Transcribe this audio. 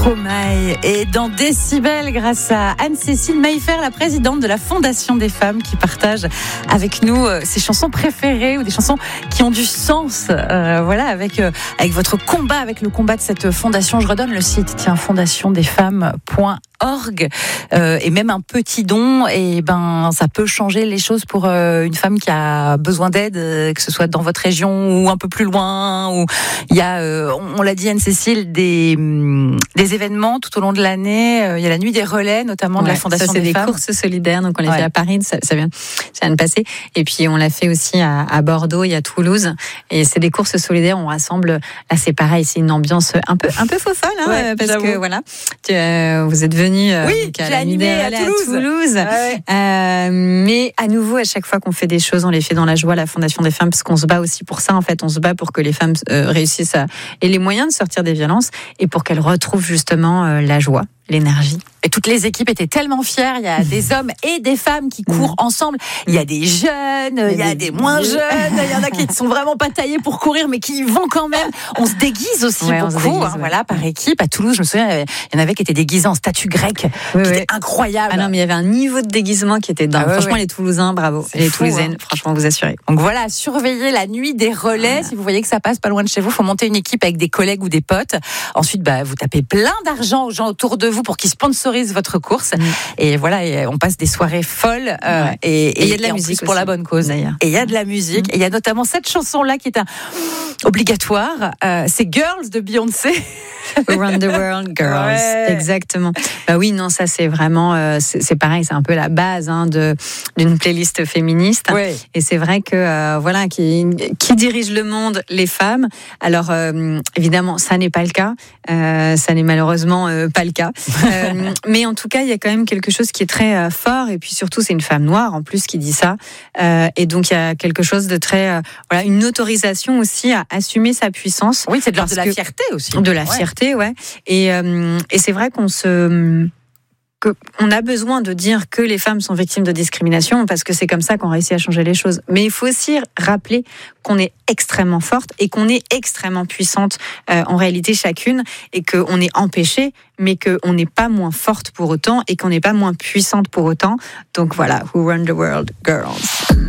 Stromae et dans Décibel grâce à Anne-Cécile Maillefer, la présidente de la Fondation des femmes qui partage avec nous ses chansons préférées ou des chansons qui ont du sens. Voilà, avec votre combat, avec le combat de cette fondation. Je redonne le site, tiens, fondationdesfemmes.org et même un petit don, et ça peut changer les choses pour une femme qui a besoin d'aide, que ce soit dans votre région ou un peu plus loin. Où il y a, on l'a dit Anne-Cécile, des événements tout au long de l'année. Il y a la nuit des relais, notamment de la Fondation des femmes. C'est des courses solidaires, donc on les fait à Paris, ça vient de passer. Et puis on l'a fait aussi à Bordeaux et à Toulouse. Et c'est des courses solidaires, on rassemble. Là c'est pareil, c'est une ambiance un peu faux folle, parce j'avoue. Que voilà, vous êtes venus à la nuit des relais à Toulouse. Mais à nouveau, à chaque fois qu'on fait des choses, on les fait dans la joie, la Fondation des femmes, parce qu'on se bat aussi pour ça. En fait, on se bat pour que les femmes réussissent et les moyens de sortir des violences et pour qu'elles retrouvent justement la joie, l'énergie. Et toutes les équipes étaient tellement fières. Il y a des hommes et des femmes qui courent ensemble. Il y a des jeunes, il y a des moins jeunes. Il y en a qui ne sont vraiment pas taillés pour courir, mais qui y vont quand même. On se déguise aussi beaucoup, voilà, par équipe. À Toulouse, je me souviens, il y en avait qui étaient déguisés en statue grecque, qui était incroyable. Ah non, mais il y avait un niveau de déguisement qui était dingue. Franchement, les Toulousains, bravo. Les Toulousaines, franchement, vous assurez. Donc voilà, surveillez la nuit des relais. Si vous voyez que ça passe pas loin de chez vous, faut monter une équipe avec des collègues ou des potes. Ensuite, vous tapez plein d'argent aux gens autour de vous pour qu'ils sponsorisent votre course. Et voilà, et on passe des soirées folles. Et il y a de la musique pour la bonne cause. D'ailleurs. Et il y a de la musique. Et il y a notamment cette chanson-là qui est obligatoire. C'est Girls de Beyoncé. Around the World, Girls. Exactement. Oui, non, ça c'est vraiment, c'est pareil, c'est un peu la base d'une playlist féministe. Et c'est vrai que qui dirige le monde, les femmes. Alors évidemment, ça n'est pas le cas. Ça n'est malheureusement pas le cas. Mais en tout cas, il y a quand même quelque chose qui est très fort. Et puis surtout, c'est une femme noire en plus qui dit ça. Et donc il y a quelque chose de très, une autorisation aussi à assumer sa puissance. Oui, c'est de la fierté aussi. De la fierté. Et c'est vrai qu'on a besoin de dire que les femmes sont victimes de discrimination parce que c'est comme ça qu'on réussit à changer les choses. Mais il faut aussi rappeler qu'on est extrêmement forte et qu'on est extrêmement puissante en réalité chacune, et qu'on est empêchée, mais qu'on n'est pas moins forte pour autant et qu'on n'est pas moins puissante pour autant. Donc voilà, Who Run the World, Girls.